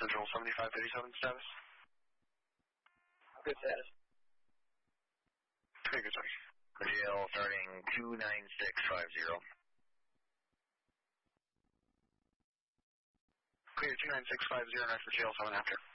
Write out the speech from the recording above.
Central 7537 status. Good status. Okay, good status. JL starting 29650. Clear 29650, next for JL 7 after.